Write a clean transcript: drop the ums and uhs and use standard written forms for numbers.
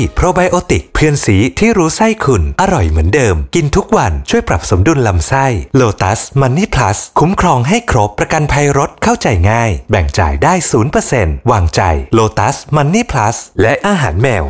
โปรไบโอติกเพื่อนสีที่รู้ไส้คุณอร่อยเหมือนเดิมกินทุกวันช่วยปรับสมดุลลำไส้โลตัสมันนี่พลัสคุ้มครองให้ครบประกันภัยรถเข้าใจง่ายแบ่งจ่ายได้ 0% วางใจโลตัสมันนี่พลัสและอาหารแมว